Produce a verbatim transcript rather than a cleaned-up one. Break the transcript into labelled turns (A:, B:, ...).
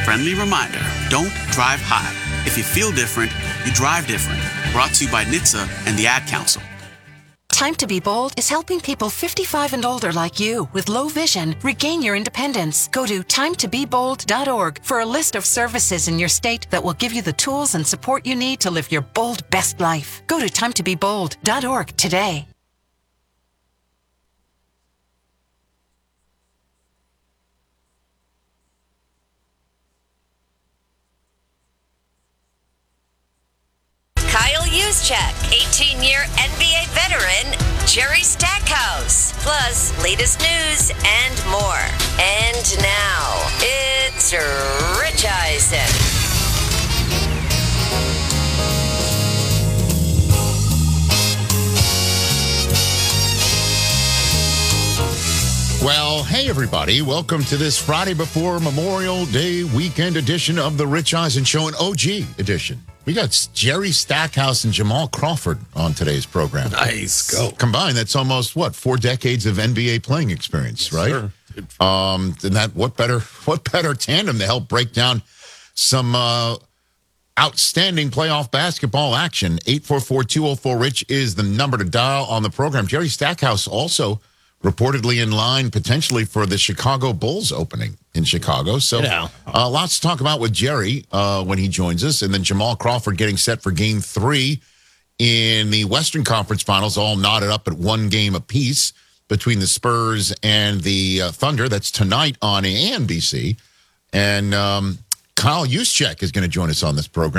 A: friendly reminder, don't drive high. If you feel different, you drive different. Brought to you by N H T S A and the Ad Council.
B: Time to Be Bold is helping people fifty-five and older like you with low vision regain your independence. Go to time to be bold dot org for a list of services in your state that will give you the tools and support you need to live your bold best life. Go to time to be bold dot org today.
C: Kyle Juszczyk, eighteen-year N B A veteran, Jerry Stackhouse, plus latest news and more. And now, it's Rich Eisen.
D: Well, hey, everybody. Welcome to this Friday before Memorial Day weekend edition of the Rich Eisen Show, an O G edition. We got Jerry Stackhouse and Jamal Crawford on today's program.
E: Nice. Go.
D: Combined, that's almost, what, four decades of N B A playing experience,
E: Yes,
D: right?
E: Sir.
D: Um, and that, what better, what better tandem to help break down some uh, outstanding playoff basketball action. eight four four, two oh four, RICH is the number to dial on the program. Jerry Stackhouse also reportedly in line potentially for the Chicago Bulls opening in Chicago. So
E: Yeah.
D: uh, lots to talk about with Jerry uh, when he joins us. And then Jamal Crawford getting set for game three in the Western Conference Finals, all knotted up at one game apiece between the Spurs and the uh, Thunder. That's tonight on A M B C. And um, Kyle Juszczyk is going to join us on this program.